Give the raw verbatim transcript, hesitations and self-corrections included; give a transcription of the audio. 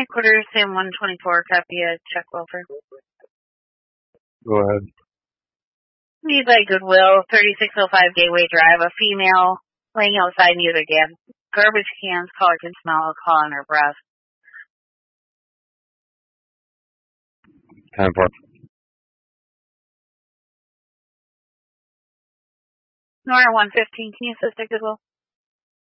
Headquarters, Sam one twenty-four, copy a check welfare. Go ahead. Need by Goodwill, thirty-six oh five Gateway Drive, a female laying outside near the gas garbage cans, caller can smell alcohol on her breath. Time for Nora one fifteen, can you assist at Goodwill?